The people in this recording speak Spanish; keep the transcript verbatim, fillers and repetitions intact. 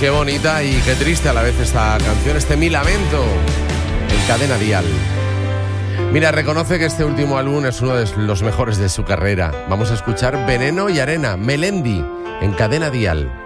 Qué bonita y qué triste a la vez esta canción, este Mi Lamento, en Cadena Dial. Mira, reconoce que este último álbum es uno de los mejores de su carrera. Vamos a escuchar Veneno y Arena, Melendi, en Cadena Dial.